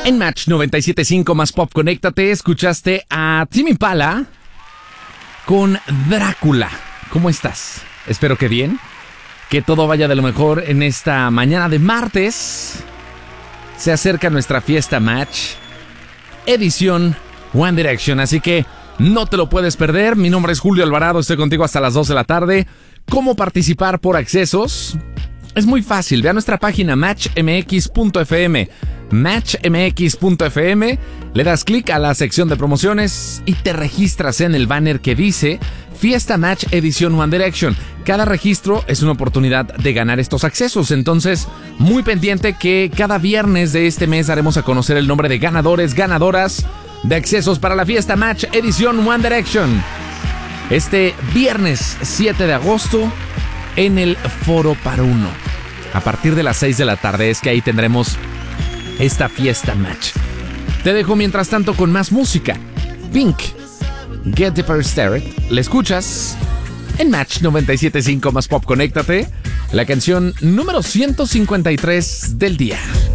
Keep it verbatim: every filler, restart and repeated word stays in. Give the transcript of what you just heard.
En Match noventa y siete punto cinco más Pop, conéctate. Escuchaste a Tame Impala con Drácula. ¿Cómo estás? Espero que bien. Que todo vaya de lo mejor en esta mañana de martes. Se acerca nuestra fiesta Match, edición One Direction. Así que no te lo puedes perder. Mi nombre es Julio Alvarado. Estoy contigo hasta las dos de la tarde. ¿Cómo participar por accesos? Es muy fácil. Ve a nuestra página match m x punto f m. match m x punto f m, le das clic a la sección de promociones y te registras en el banner que dice Fiesta Match Edición One Direction. Cada registro es una oportunidad de ganar estos accesos, entonces muy pendiente que cada viernes de este mes daremos a conocer el nombre de ganadores, ganadoras de accesos para la Fiesta Match Edición One Direction. Este viernes siete de agosto en el Foro Paruno. A partir de las seis de la tarde es que ahí tendremos esta Fiesta Match. Te dejo mientras tanto con más música. Pink, Get Deeper Started. La escuchas en Match noventa y siete punto cinco más Pop, conéctate. La canción número ciento cincuenta y tres del día.